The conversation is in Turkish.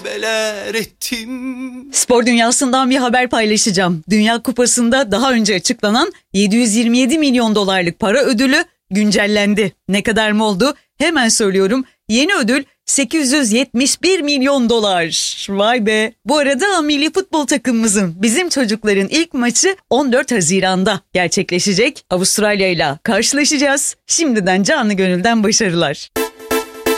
darbeler ettim. Spor dünyasından bir haber paylaşacağım. Dünya Kupası'nda daha önce açıklanan 727 milyon dolarlık para ödülü güncellendi. Ne kadar mı oldu? Hemen söylüyorum. Yeni ödül 871 milyon dolar. Vay be. Bu arada milli futbol takımımızın, bizim çocukların ilk maçı 14 Haziran'da gerçekleşecek. Avustralya ile karşılaşacağız. Şimdiden canı gönülden başarılar.